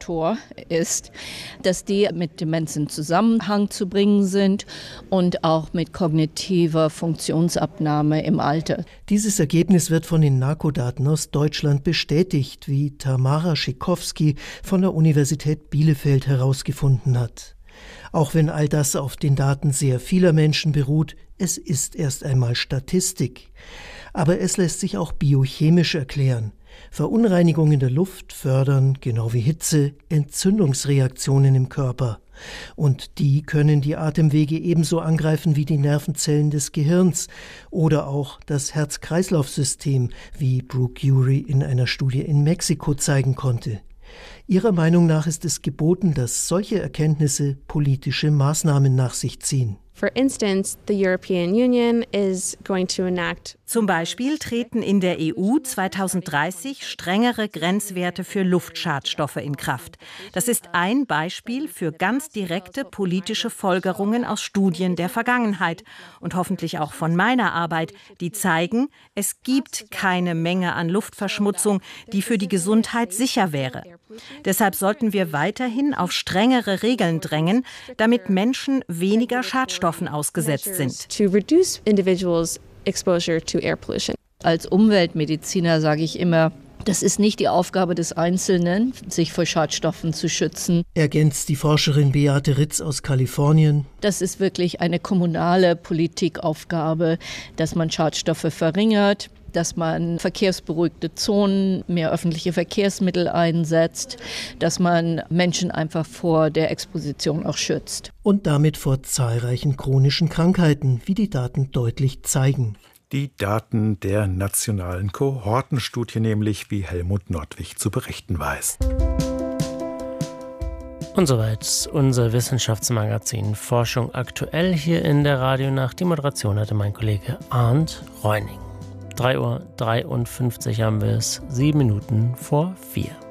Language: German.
Faktor ist, dass die mit Demenz in Zusammenhang zu bringen sind und auch mit kognitiver Funktionsabnahme im Alter. Dieses Ergebnis wird von den Narkodaten aus Deutschland bestätigt, wie Tamara Schikowski von der Universität Bielefeld herausgefunden hat. Auch wenn all das auf den Daten sehr vieler Menschen beruht, es ist erst einmal Statistik. Aber es lässt sich auch biochemisch erklären. Verunreinigungen der Luft fördern, genau wie Hitze, Entzündungsreaktionen im Körper. Und die können die Atemwege ebenso angreifen wie die Nervenzellen des Gehirns oder auch das Herz-Kreislauf-System, wie Brooke Urey in einer Studie in Mexiko zeigen konnte. Ihrer Meinung nach ist es geboten, dass solche Erkenntnisse politische Maßnahmen nach sich ziehen. For instance, the European Union is going to enact. Zum Beispiel treten in der EU 2030 strengere Grenzwerte für Luftschadstoffe in Kraft. Das ist ein Beispiel für ganz direkte politische Folgerungen aus Studien der Vergangenheit und hoffentlich auch von meiner Arbeit, die zeigen, es gibt keine Menge an Luftverschmutzung, die für die Gesundheit sicher wäre. Deshalb sollten wir weiterhin auf strengere Regeln drängen, damit Menschen weniger Schadstoffen ausgesetzt sind. To reduce individuals' exposure to air pollution. Als Umweltmediziner sage ich immer, das ist nicht die Aufgabe des Einzelnen, sich vor Schadstoffen zu schützen. Ergänzt die Forscherin Beate Ritz aus Kalifornien. Das ist wirklich eine kommunale Politikaufgabe, dass man Schadstoffe verringert, dass man verkehrsberuhigte Zonen, mehr öffentliche Verkehrsmittel einsetzt, dass man Menschen einfach vor der Exposition auch schützt. Und damit vor zahlreichen chronischen Krankheiten, wie die Daten deutlich zeigen. Die Daten der nationalen Kohortenstudie nämlich, wie Helmut Nordwig zu berichten weiß. Und soweit unser Wissenschaftsmagazin Forschung aktuell hier in der Radionacht. Die Moderation hatte mein Kollege Arndt Reuning. 3:53 Uhr haben wir es, 7 Minuten vor 4.